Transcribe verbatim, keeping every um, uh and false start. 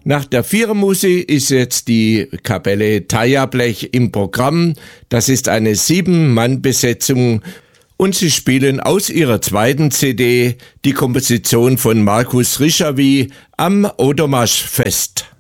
Nach der Vierermusik ist jetzt die Kapelle Tajablech im Programm. Das ist eine Sieben-Mann-Besetzung und sie spielen aus ihrer zweiten C D die Komposition von Markus Rischawy am Odomaschfest.